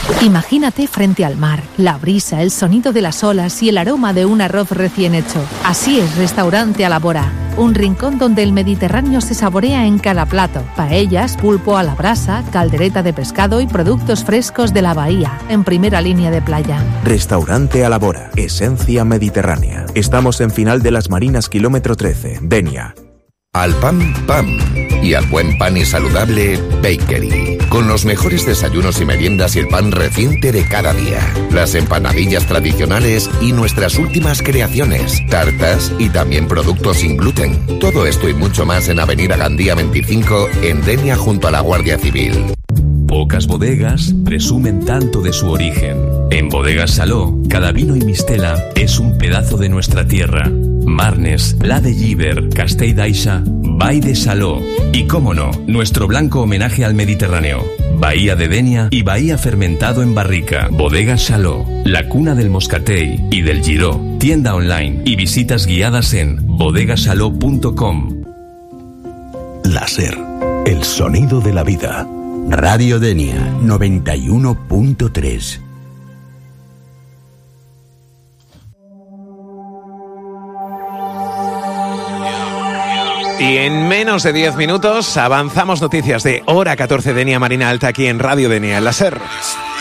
Imagínate frente al mar, la brisa, el sonido de las olas y el aroma de un arroz recién hecho. Así es Restaurante Alabora, un rincón donde el Mediterráneo se saborea en cada plato. Paellas, pulpo a la brasa, caldereta de pescado y productos frescos de la bahía, en primera línea de playa. Restaurante Alabora, esencia mediterránea. Estamos en Final de las Marinas, kilómetro 13, Denia. Al pan, pan. Y al buen pan y saludable, Bakery. Con los mejores desayunos y meriendas y el pan reciente de cada día. Las empanadillas tradicionales y nuestras últimas creaciones. Tartas y también productos sin gluten. Todo esto y mucho más en Avenida Gandía 25, en Denia, junto a la Guardia Civil. Pocas bodegas presumen tanto de su origen. En Bodegas Saló, cada vino y mistela es un pedazo de nuestra tierra. Marnes, Pla de Llíber, Castell d'Aixa, Vall de Saló. Y cómo no, nuestro blanco homenaje al Mediterráneo. Bahía de Denia y Bahía fermentado en barrica. Bodegas Saló, la cuna del moscatell y del giró. Tienda online y visitas guiadas en bodegasaló.com. La SER, el sonido de la vida. Radio Denia 91.3. Y en menos de 10 minutos avanzamos noticias de Hora 14 Denia Marina Alta aquí en Radio Denia, en la SER.